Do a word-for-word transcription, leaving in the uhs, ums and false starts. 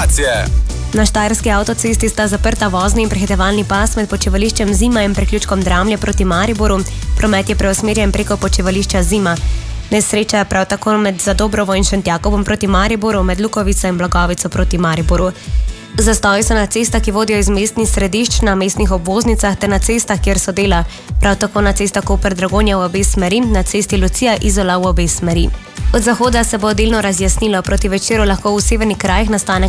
informacije. Na štajerski avtocesti sta zaprta vozni in prehitevalni pas med počivališčem Zima in priključkom Dramlje proti Mariboru. Promet je preusmerjen preko počivališča Zima. Nesreča je prav tako med Zadobrovo in Šentjakovom proti Mariboru, med Lukovico in Blagovico proti Mariboru. Zastoji so na cestah, ki vodijo iz mestnih središč, na mestnih obvoznicah ter na cestah, kjer so dela. Prav tako na cestah Koper-Dragonja v obe smeri, na cesti Lucija-Izola v obe smeri. Od zahoda se bo delno razjasnilo, proti večeru lahko v severnih krajih nastane